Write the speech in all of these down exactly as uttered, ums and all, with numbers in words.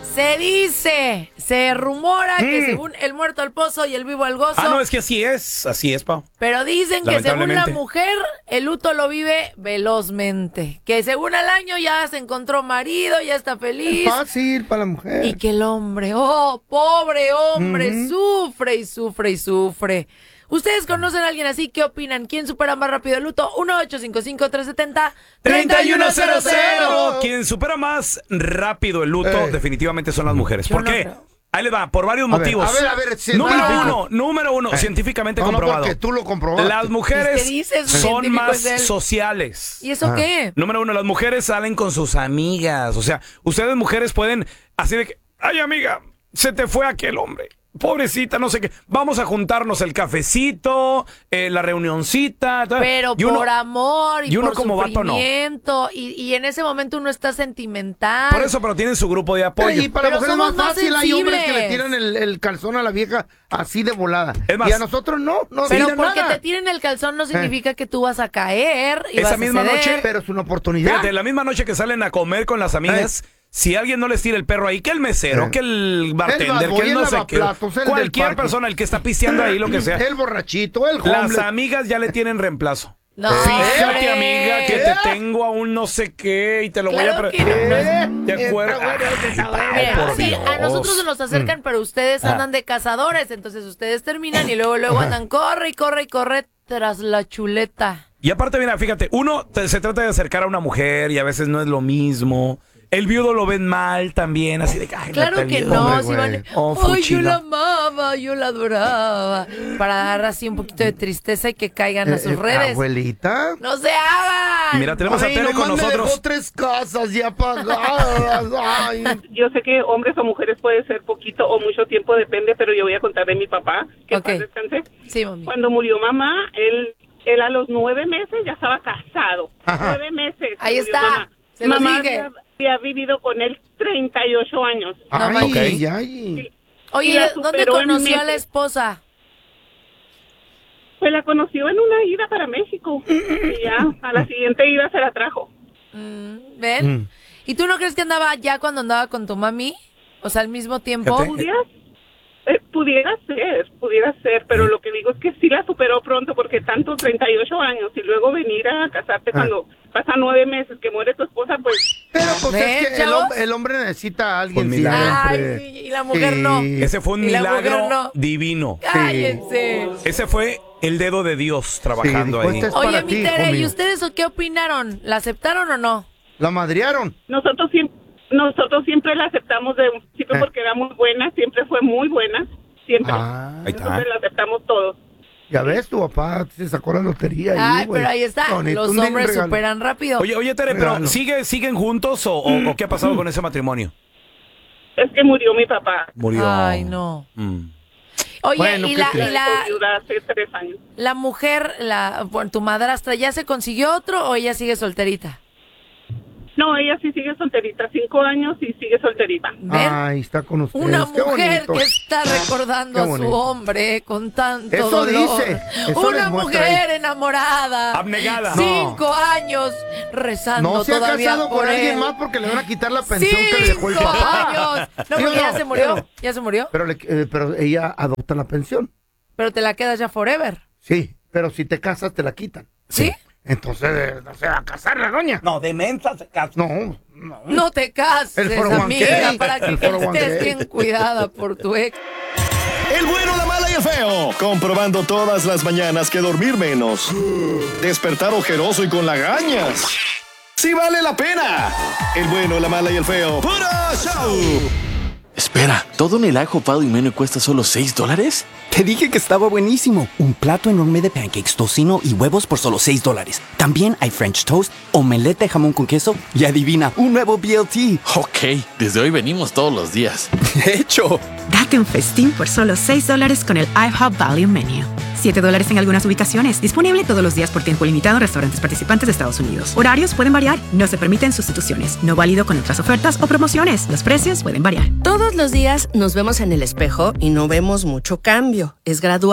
Se dice, se rumora mm. que según el muerto al pozo y el vivo al gozo. Ah, no, es que así es, así es, Pau. Pero dicen que según la mujer, el luto lo vive velozmente. Que según al año ya se encontró marido, ya está feliz. Es fácil para la mujer. Y que el hombre, oh, pobre hombre, mm-hmm. sufre y sufre y sufre. ¿Ustedes conocen a alguien así? ¿Qué opinan? ¿Quién supera más rápido el luto? uno ocho cinco cinco, tres siete cero, tres uno cero cero. Quien supera más rápido el luto eh. definitivamente son las mujeres. Yo ¿Por no qué? creo. Ahí les va, por varios a motivos. Ver, a ver, a ver. Si número uno, número uno, eh. científicamente no, comprobado. No, porque tú lo comprobaste. Las mujeres dices, son más sociales. ¿Y eso ah. qué? Número uno, las mujeres salen con sus amigas. O sea, ustedes mujeres pueden así de que, ay amiga, se te fue aquel hombre. Pobrecita, no sé qué. Vamos a juntarnos el cafecito, eh, la reunioncita. Pero y uno, por amor y, y uno por como vato no. Y, y en ese momento uno está sentimental. Por eso, pero tienen su grupo de apoyo. Y para mujeres es más fácil. Hay hombres que le tiran el, el calzón a la vieja así de volada. Es más, y a nosotros no. no pero porque nada. te tiren el calzón no significa eh. que tú vas a caer. Y Esa vas misma a ceder. noche. Pero es una oportunidad. Fíjate, la misma noche que salen a comer con las amigas. Eh. Si alguien no les tira el perro ahí, que el mesero, eh. que el bartender, el que el no sé qué, cualquier persona, el que está pisteando ahí, lo que sea. El borrachito, el homeless. Las amigas ya le tienen reemplazo. No, fíjate, ¿Eh? amiga, que te tengo a un no sé qué y te lo claro voy a... Que no. ¿Te acuerdas? Bueno, sí, a nosotros se nos acercan, mm. pero ustedes andan de cazadores, entonces ustedes terminan y luego luego andan, corre y corre y corre tras la chuleta. Y aparte, mira, fíjate, uno te, se trata de acercar a una mujer y a veces no es lo mismo. El viudo lo ven mal también, así de que... Ay, claro que viudo, no, hombre, si van... oh, Ay, yo la amaba, yo la adoraba. Para dar así un poquito de tristeza y que caigan eh, a sus redes. Abuelita. ¡No se hagan! Mira, tenemos Ay, a Tere con nosotros. Me dejó tres casas ya pagadas. Ay. Yo sé que hombres o mujeres puede ser poquito o mucho tiempo, depende, pero yo voy a contar de mi papá, que okay. paz descanse. Sí, mami. Cuando murió mamá, él, él a los nueve meses ya estaba casado. Ajá. Nueve meses. Ahí está. Mamá, se mamá lo había, había vivido con él treinta y ocho años. Ay, no, okay. ay. Oye, ¿dónde conoció a la esposa? Pues la conoció en una ida para México. Y ya, a la siguiente ida se la trajo. Mm, ¿Ven? Mm. ¿Y tú no crees que andaba ya cuando andaba con tu mami? O sea, al mismo tiempo. ¿Pudiera? Eh, pudiera ser, pudiera ser, pero lo que digo es que sí la superó pronto porque tanto treinta y ocho años y luego venir a casarte ah. cuando pasan nueve meses que muere tu esposa, pues... Pero pues es que el, hom- el hombre necesita a alguien siempre. Ay, sí, y la mujer sí. no. Ese fue un milagro no. divino. Cállense. Sí. Ese fue el dedo de Dios trabajando sí, ahí. Oye, mi Tere, ¿y ustedes qué opinaron? ¿La aceptaron o no? La madrearon. Nosotros siempre... Nosotros siempre la aceptamos de un principio eh. porque era muy buena, siempre fue muy buena, siempre. Ah, nosotros la aceptamos todos. Ya ves, tu papá se sacó la lotería. Ay, ahí, pero ahí está, no, los hombres superan rápido. Oye, oye, Tere, pero ¿sigue, ¿siguen juntos o, o, o qué ha pasado con ese matrimonio? Es que murió mi papá. Murió. Ay, no. Mm. Oye, bueno, y, la, y la, hace tres años. la mujer, la, bueno, tu madrastra, ¿ya se consiguió otro o ella sigue solterita? No, ella sí sigue solterita, cinco años y sigue solterita. ¿Ven? Ay, está con ustedes. Una Qué mujer bonito. que está recordando a su hombre con tanto Eso dolor. dice. Eso Una mujer ahí. enamorada. Abnegada. Cinco no. años rezando no se todavía ha casado por con él. alguien más porque le van a quitar la pensión Cinco que le dejó el papá. años. No, porque ya se murió. Ya se murió. Pero, le, eh, pero ella adopta la pensión. Pero te la quedas ya forever. Sí, pero si te casas te la quitan. ¿Sí? Entonces, no se va a casar la doña. No, de mensa se casa. No, no. No te cases, amiga, para que estés bien cuidada por tu ex. El bueno, la mala y el feo. Comprobando todas las mañanas que dormir menos. Despertar ojeroso y con lagañas. ¡Sí vale la pena! El bueno, la mala y el feo. ¡Puro show! Espera, ¿todo en el ajo, pado y menú cuesta solo seis dólares? Te dije que estaba buenísimo. Un plato enorme de pancakes, tocino y huevos por solo seis dólares. También hay French toast, omelette de jamón con queso y adivina, un nuevo B L T. Ok, desde hoy venimos todos los días. De hecho. Date un festín por solo seis dólares con el IHOP Value Menu. siete dólares en algunas ubicaciones. Disponible todos los días por tiempo limitado en restaurantes participantes de Estados Unidos. Horarios pueden variar. No se permiten sustituciones. No válido con otras ofertas o promociones. Los precios pueden variar. Todos los días nos vemos en el espejo y no vemos mucho cambio. Es gradual.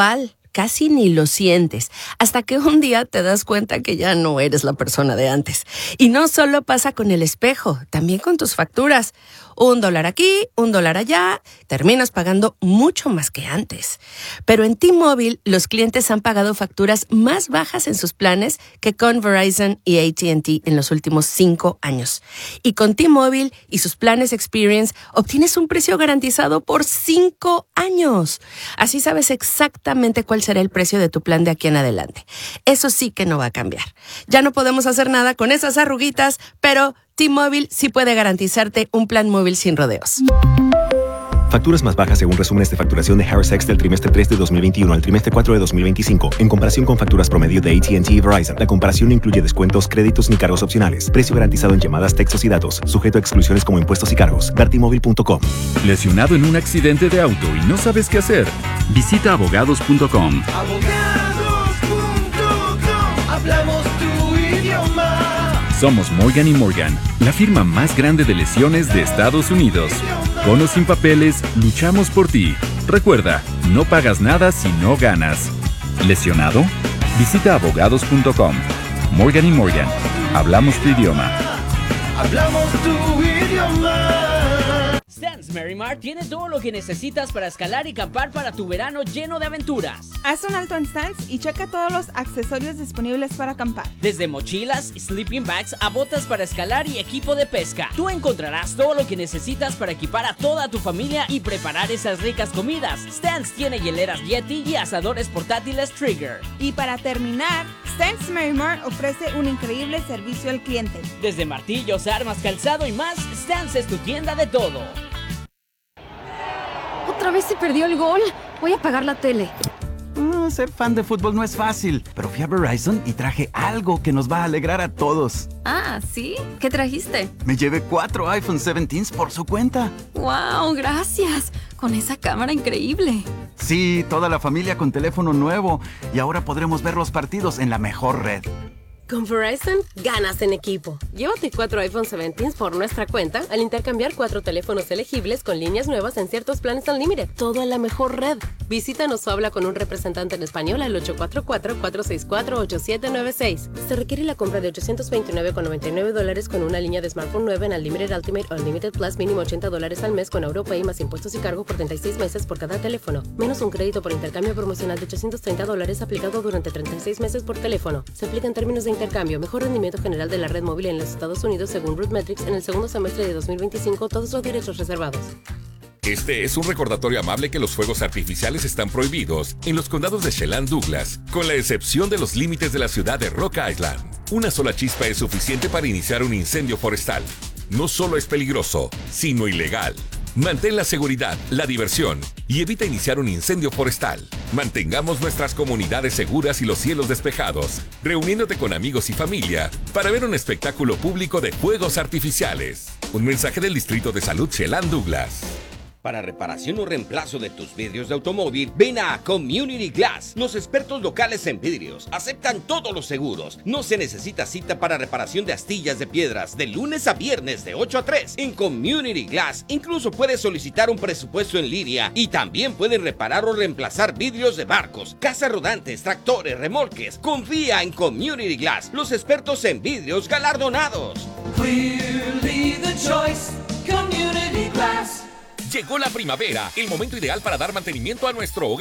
casi ni lo sientes, hasta que un día te das cuenta que ya no eres la persona de antes. Y no solo pasa con el espejo, también con tus facturas. Un dólar aquí, un dólar allá, terminas pagando mucho más que antes. Pero en T-Mobile, los clientes han pagado facturas más bajas en sus planes que con Verizon y A T and T en los últimos cinco años. Y con T-Mobile y sus planes Experience, obtienes un precio garantizado por cinco años. Así sabes exactamente cuál será el precio de tu plan de aquí en adelante. Eso sí que no va a cambiar. Ya no podemos hacer nada con esas arruguitas, pero T-Mobile sí puede garantizarte un plan móvil sin rodeos. Facturas más bajas según resúmenes de facturación de Harris X del trimestre tres de dos mil veintiuno al trimestre cuatro de dos mil veinticinco, en comparación con facturas promedio de A T and T y Verizon. La comparación no incluye descuentos, créditos ni cargos opcionales. Precio garantizado en llamadas, textos y datos, sujeto a exclusiones como impuestos y cargos. ver ti móvil punto com. ¿Lesionado en un accidente de auto y no sabes qué hacer? Visita abogados punto com. abogados punto com. Hablamos tu idioma. Somos Morgan y Morgan, la firma más grande de lesiones de Estados Unidos. Con o sin papeles, luchamos por ti. Recuerda, no pagas nada si no ganas. ¿Lesionado? Visita abogados punto com. Morgan y Morgan, hablamos tu idioma. Hablamos tu idioma. Stance Merrimar tiene todo lo que necesitas para escalar y acampar para tu verano lleno de aventuras. Haz un alto en Stance y checa todos los accesorios disponibles para acampar. Desde mochilas, sleeping bags a botas para escalar y equipo de pesca. Tú encontrarás todo lo que necesitas para equipar a toda tu familia y preparar esas ricas comidas. Stance tiene hieleras Yeti y asadores portátiles Trigger. Y para terminar, Stance Merrimar ofrece un increíble servicio al cliente. Desde martillos, armas, calzado y más, Stance es tu tienda de todo. Otra vez se perdió el gol. Voy a apagar la tele. Uh, ser fan de fútbol no es fácil, pero fui a Verizon y traje algo que nos va a alegrar a todos. Ah, ¿sí? ¿Qué trajiste? Me llevé cuatro iPhone diecisiete por su cuenta. ¡Wow! Gracias. Con esa cámara increíble. Sí, toda la familia con teléfono nuevo. Y ahora podremos ver los partidos en la mejor red. Con Verizon, ganas en equipo. Llévate cuatro iPhone diecisiete por nuestra cuenta al intercambiar cuatro teléfonos elegibles con líneas nuevas en ciertos planes Unlimited. Todo en la mejor red. Visítanos o habla con un representante en español al ocho cuatro cuatro, cuatro seis cuatro, ocho siete nueve seis. Se requiere la compra de ochocientos veintinueve con noventa y nueve dólares con una línea de smartphone nueva en Unlimited Ultimate o Unlimited Plus, mínimo ochenta dólares al mes con AuroPay más impuestos y cargo por treinta y seis meses por cada teléfono. Menos un crédito por intercambio promocional de ochocientos treinta dólares aplicado durante treinta y seis meses por teléfono. Se aplica en términos de intercambio. Mejor rendimiento general de la red móvil en los Estados Unidos según RootMetrics en el segundo semestre de dos mil veinticinco. Todos los derechos reservados. Este es un recordatorio amable que los fuegos artificiales están prohibidos en los condados de Chelan Douglas, con la excepción de los límites de la ciudad de Rock Island. Una sola chispa es suficiente para iniciar un incendio forestal. No solo es peligroso, sino ilegal. Mantén la seguridad, la diversión y evita iniciar un incendio forestal. Mantengamos nuestras comunidades seguras y los cielos despejados, reuniéndote con amigos y familia para ver un espectáculo público de fuegos artificiales. Un mensaje del Distrito de Salud Chelan Douglas. Para reparación o reemplazo de tus vidrios de automóvil, ven a Community Glass. Los expertos locales en vidrios aceptan todos los seguros. No se necesita cita para reparación de astillas de piedras de lunes a viernes de ocho a tres. En Community Glass incluso puedes solicitar un presupuesto en línea y también pueden reparar o reemplazar vidrios de barcos, casas rodantes, tractores, remolques. Confía en Community Glass, los expertos en vidrios galardonados. Clearly the choice, Community Glass. Llegó la primavera, el momento ideal para dar mantenimiento a nuestro hogar.